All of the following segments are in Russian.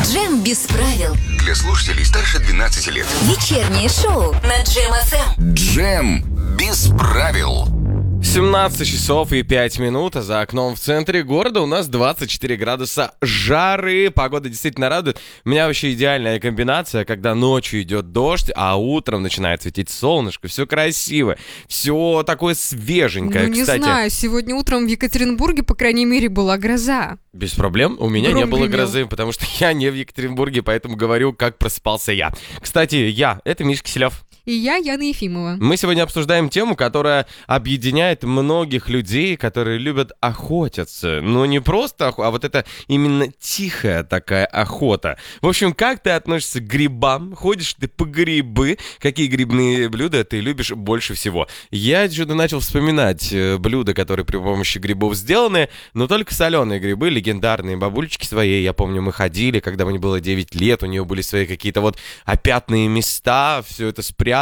Джем без правил. Для слушателей старше 12 лет. Вечернее шоу на Джем ФМ. Джем без правил. 17 часов и 5 минут, а за окном в центре города у нас 24 градуса жары. Погода действительно радует. У меня вообще идеальная комбинация, когда ночью идет дождь, а утром начинает светить солнышко. Все красиво, все такое свеженькое. Ну, не Кстати, знаю, сегодня утром в Екатеринбурге, по крайней мере, была гроза. без проблем. У меня Гром не было гремел. грозы, потому что я не в Екатеринбурге, поэтому говорю, как просыпался я. Кстати, это Миша Киселев. И я, Яна Ефимова. Мы сегодня обсуждаем тему, которая объединяет многих людей, которые любят охотиться. Но не просто а вот это именно тихая такая охота. В общем, как ты относишься к грибам? Ходишь ты по грибы? Какие грибные блюда ты любишь больше всего? Я что-то начал вспоминать блюда, которые при помощи грибов сделаны, но только соленые грибы, легендарные бабулечки своей. Я помню, мы ходили, когда мне было 9 лет, у нее были свои какие-то вот опятные места, все это спрятано,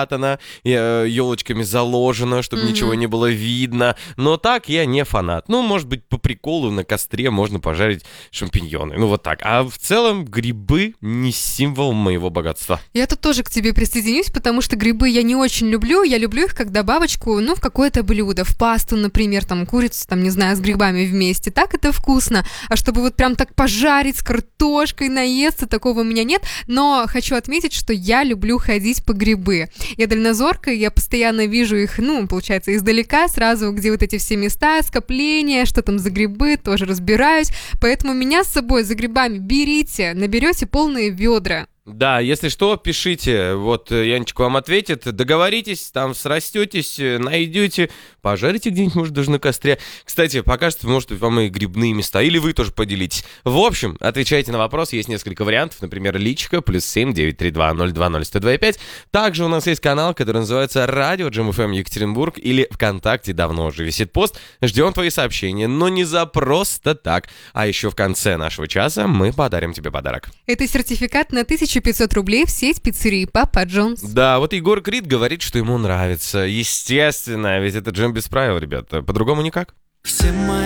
елочками заложено, чтобы ничего не было видно. Но так я не фанат. Ну, может быть, по приколу на костре можно пожарить шампиньоны. Ну, вот так. А в целом грибы не символ моего богатства. Я тут тоже к тебе присоединюсь, потому что грибы я не очень люблю. Я люблю их как добавочку, в какое-то блюдо. В пасту, например, там курицу, не знаю, с грибами вместе. Так это вкусно. А чтобы вот прям так пожарить с картошкой, наесться, такого у меня нет. Но хочу отметить, что я люблю ходить по грибы. Я дальнозоркая, я постоянно вижу их, получается, издалека, сразу, где вот эти все места, скопления, что там за грибы, тоже разбираюсь. Поэтому меня с собой за грибами берите, наберете полные ведра. Да, если что, пишите, вот Янчик вам ответит, договоритесь, там срастетесь, найдете, пожарите где-нибудь, может, даже на костре. Кстати, покажете, может, вам и грибные места, или вы тоже поделитесь. В общем, отвечайте на вопрос, есть несколько вариантов, например, личка, +7 932 020 125. Также у нас есть канал, который называется «Радио Джем ФМ Екатеринбург», или ВКонтакте давно уже висит пост. Ждем твои сообщения, но не за просто так. А еще в конце нашего часа мы подарим тебе подарок. Это сертификат на 1500 рублей в сеть пиццерии Папа Джонс. Да, вот Егор Крид говорит, что ему нравится. Естественно, ведь это Джем без правил, ребята. По-другому никак. Все мои